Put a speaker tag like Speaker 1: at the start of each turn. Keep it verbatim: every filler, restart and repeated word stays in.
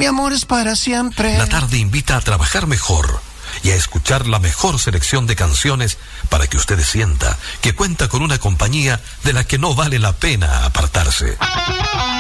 Speaker 1: Mi amor es para siempre.
Speaker 2: La tarde invita a trabajar mejor y a escuchar la mejor selección de canciones para que usted sienta que cuenta con una compañía de la que no vale la pena apartarse.